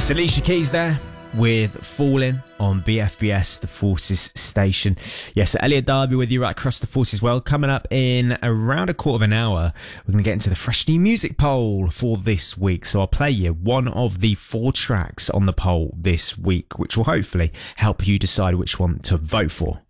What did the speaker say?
Yes, Alicia Keys there with Falling on BFBS, the Forces station. Yes, Elliot Darby with you right across the Forces world. Coming up in around a quarter of an hour, we're going to get into the fresh new music poll for this week. So I'll play you one of the 4 tracks on the poll this week, which will hopefully help you decide which one to vote for.